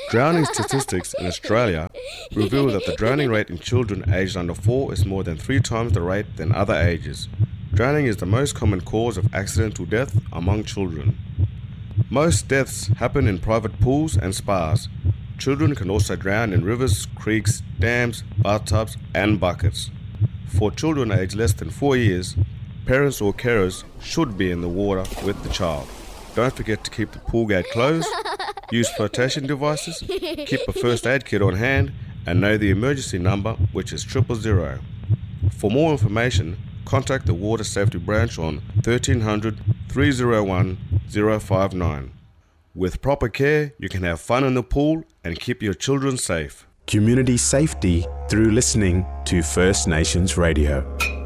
Drowning statistics in Australia reveal that the drowning rate in children aged under 4 is more than 3 times the rate than other ages. Drowning is the most common cause of accidental death among children. Most deaths happen in private pools and spas. Children can also drown in rivers, creeks, dams, bathtubs, and buckets. For children aged less than 4 years, parents or carers should be in the water with the child. Don't forget to keep the pool gate closed, use flotation devices, keep a first aid kit on hand, and know the emergency number, which is 000. For more information, contact the Water Safety Branch on 1300 301 059. With proper care, you can have fun in the pool and keep your children safe. Community safety through listening to First Nations Radio.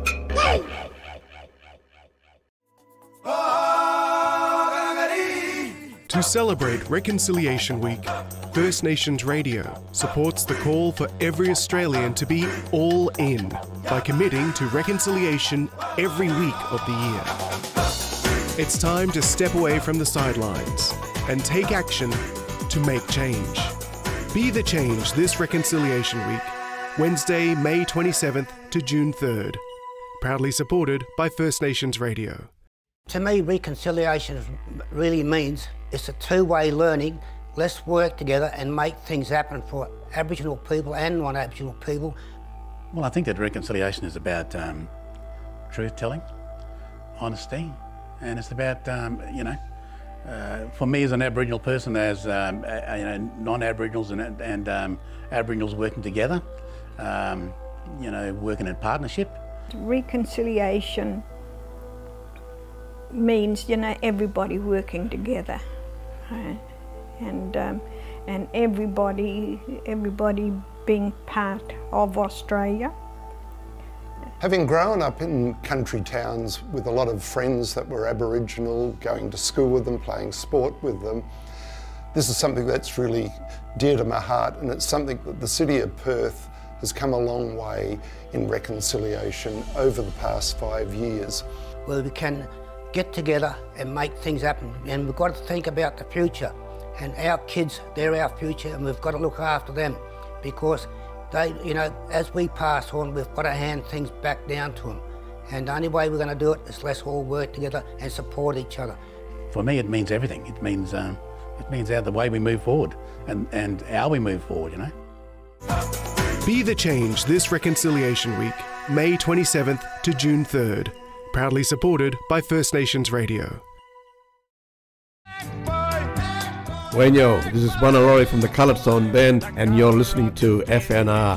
To celebrate Reconciliation Week, First Nations Radio supports the call for every Australian to be all in by committing to reconciliation every week of the year. It's time to step away from the sidelines and take action to make change. Be the change this Reconciliation Week, Wednesday, May 27th to June 3rd. Proudly supported by First Nations Radio. To me, reconciliation really means it's a two-way learning. Let's work together and make things happen for Aboriginal people and non-Aboriginal people. Well, I think that reconciliation is about truth-telling, honesty, and it's about, for me as an Aboriginal person, as non-Aboriginals and Aboriginals working together, working in partnership. Reconciliation means, everybody working together, and everybody being part of Australia. Having grown up in country towns with a lot of friends that were Aboriginal, going to school with them, playing sport with them, this is something that's really dear to my heart, and it's something that the City of Perth has come a long way in reconciliation over the past 5 years. Well, we can get together and make things happen, and we've got to think about the future, and our kids, they're our future, and we've got to look after them, because they, as we pass on, we've got to hand things back down to them, and the only way we're going to do it is let's all work together and support each other. For me, it means everything. It means how the way we move forward and how we move forward, Be the change this Reconciliation Week, May 27th to June 3rd. Proudly supported by First Nations Radio. Wenyo, this is Wanalori from the Coloured Stone Band, and you're listening to FNR